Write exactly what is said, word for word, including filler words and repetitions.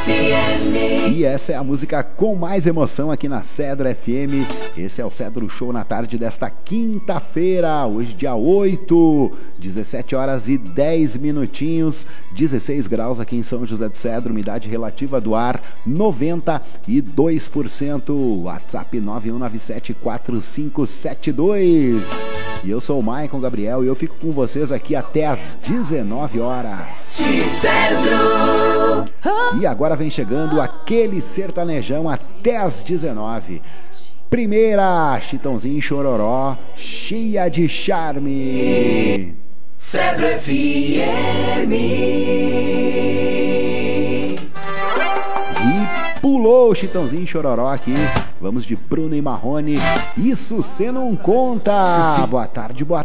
F M. E essa é a música com mais emoção aqui na Cedro F M. Esse é o Cedro Show na tarde desta quinta-feira, hoje dia oito, dezessete horas e dez minutinhos, dezesseis graus aqui em São José do Cedro, umidade relativa do ar noventa e dois por cento, WhatsApp nove um nove sete quatro cinco sete dois. E eu sou o Maicon Gabriel e eu fico com vocês aqui até às dezenove horas. E agora vem chegando aquele sertanejão até às dezenove. Primeira, Chitãozinho e Chororó, cheia de charme. Cedro F M. E pulou o Chitãozinho e Chororó aqui. Vamos de Bruno e Marrone. Isso cê não conta. Boa tarde, boa